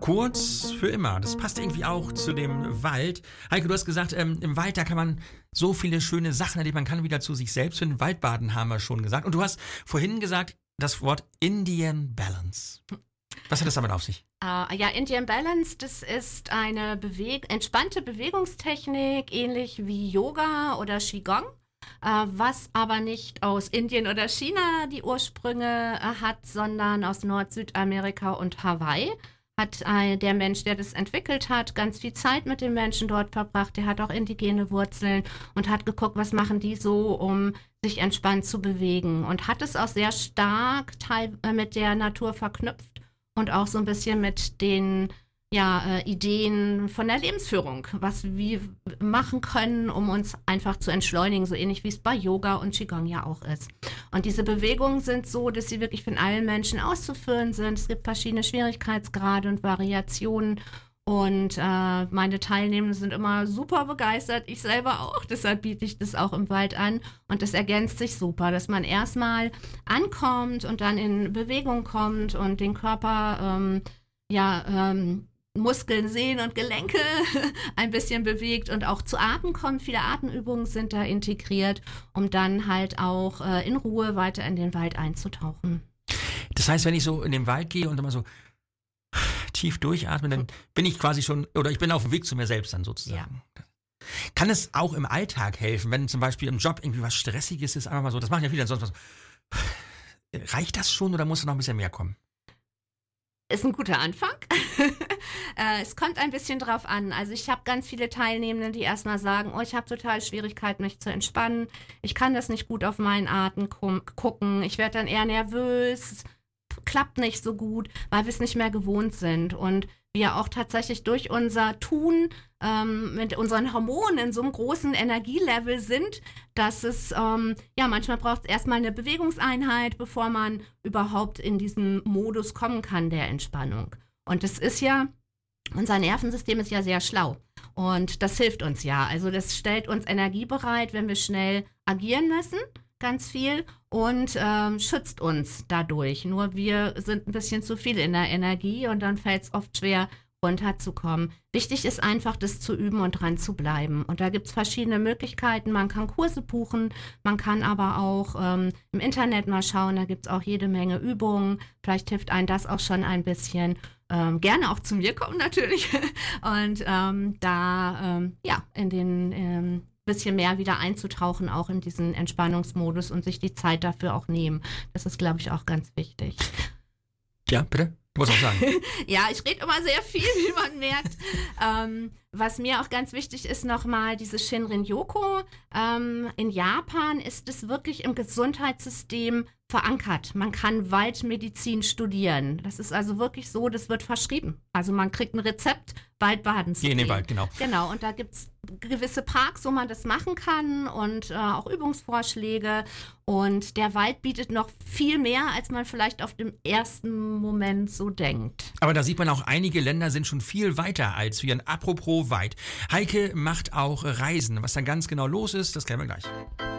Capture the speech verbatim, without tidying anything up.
Kurz für immer. Das passt irgendwie auch zu dem Wald. Heike, du hast gesagt, ähm, im Wald, da kann man so viele schöne Sachen erleben. Man kann wieder zu sich selbst finden. Waldbaden haben wir schon gesagt. Und du hast vorhin gesagt, das Wort Indian Balance. Was hat das damit auf sich? Uh, ja, Indian Balance, das ist eine Beweg- entspannte Bewegungstechnik, ähnlich wie Yoga oder Qigong, uh, was aber nicht aus Indien oder China die Ursprünge uh, hat, sondern aus Nord-, Südamerika und Hawaii. Hat uh, der Mensch, der das entwickelt hat, ganz viel Zeit mit den Menschen dort verbracht. Der hat auch indigene Wurzeln und hat geguckt, was machen die so, um sich entspannt zu bewegen. Und hat es auch sehr stark teil- äh, mit der Natur verknüpft. Und auch so ein bisschen mit den ja, äh, Ideen von der Lebensführung, was wir machen können, um uns einfach zu entschleunigen, so ähnlich wie es bei Yoga und Qigong ja auch ist. Und diese Bewegungen sind so, dass sie wirklich von allen Menschen auszuführen sind. Es gibt verschiedene Schwierigkeitsgrade und Variationen. Und äh, meine Teilnehmenden sind immer super begeistert, ich selber auch, deshalb biete ich das auch im Wald an und das ergänzt sich super, dass man erstmal ankommt und dann in Bewegung kommt und den Körper, ähm, ja, ähm, Muskeln, Sehnen und Gelenke ein bisschen bewegt und auch zu Atem kommt. Viele Atemübungen sind da integriert, um dann halt auch äh, in Ruhe weiter in den Wald einzutauchen. Das heißt, wenn ich so in den Wald gehe und immer so tief durchatmen, dann bin ich quasi schon, oder ich bin auf dem Weg zu mir selbst dann sozusagen. Ja. Kann es auch im Alltag helfen, wenn zum Beispiel im Job irgendwie was Stressiges ist, einfach mal so, das machen ja viele, sonst was. Reicht das schon oder muss da noch ein bisschen mehr kommen? Ist ein guter Anfang. äh, es kommt ein bisschen drauf an. Also ich habe ganz viele Teilnehmende, die erstmal sagen, oh, ich habe total Schwierigkeiten, mich zu entspannen. Ich kann das nicht gut auf meinen Atem gu- gucken. Ich werde dann eher nervös. Klappt nicht so gut, weil wir es nicht mehr gewohnt sind und wir auch tatsächlich durch unser Tun ähm, mit unseren Hormonen in so einem großen Energielevel sind, dass es, ähm, ja, manchmal braucht es erstmal eine Bewegungseinheit, bevor man überhaupt in diesen Modus kommen kann der Entspannung. Und das ist ja, unser Nervensystem ist ja sehr schlau und das hilft uns ja. Also das stellt uns Energie bereit, wenn wir schnell agieren müssen. Ganz viel und ähm, schützt uns dadurch. Nur wir sind ein bisschen zu viel in der Energie und dann fällt es oft schwer, runterzukommen. Wichtig ist einfach, das zu üben und dran zu bleiben. Und da gibt's verschiedene Möglichkeiten. Man kann Kurse buchen, man kann aber auch ähm, im Internet mal schauen, da gibt's auch jede Menge Übungen. Vielleicht hilft einem das auch schon ein bisschen. Ähm, gerne auch zu mir kommen natürlich. Und ähm, da, ähm, ja, in den ähm, bisschen mehr wieder einzutauchen, auch in diesen Entspannungsmodus und sich die Zeit dafür auch nehmen. Das ist, glaube ich, auch ganz wichtig. Ja, bitte? Du musst auch sagen. Ja, ich rede immer sehr viel, wie man merkt. ähm, was mir auch ganz wichtig ist, nochmal dieses Shinrin-Yoku. Ähm, in Japan ist es wirklich im Gesundheitssystem verankert. Man kann Waldmedizin studieren. Das ist also wirklich so, das wird verschrieben. Also man kriegt ein Rezept, Waldbaden zu gehen. Geh in den Wald, genau. Genau, und da gibt's gewisse Parks, wo man das machen kann und äh, auch Übungsvorschläge. Und der Wald bietet noch viel mehr, als man vielleicht auf dem ersten Moment so denkt. Aber da sieht man auch, einige Länder sind schon viel weiter als wir. Und apropos Weit. Heike macht auch Reisen. Was da ganz genau los ist, das klären wir gleich.